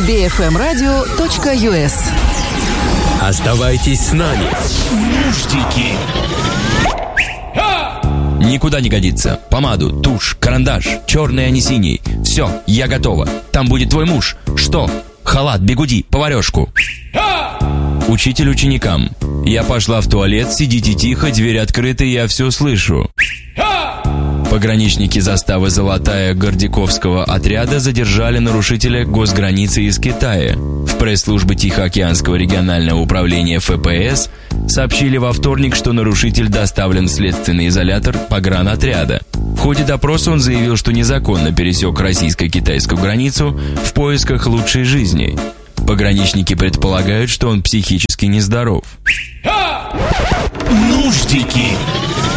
bfmradio.us. Оставайтесь с нами. Нуждики. Никуда не годится. Помаду, тушь, карандаш, черный, а не синий. Все, я готова. Там будет твой муж. Что? Халат, бигуди, поварешку. Учитель ученикам. Я пошла в туалет, сидите тихо, дверь открыта, я все слышу. Пограничники заставы «Золотая» Гордиковского отряда задержали нарушителя госграницы из Китая. В пресс-службе Тихоокеанского регионального управления ФПС сообщили во вторник, что нарушитель доставлен в следственный изолятор погранотряда. В ходе допроса он заявил, что незаконно пересек российско-китайскую границу в поисках лучшей жизни. Пограничники предполагают, что он психически нездоров. Нуждики.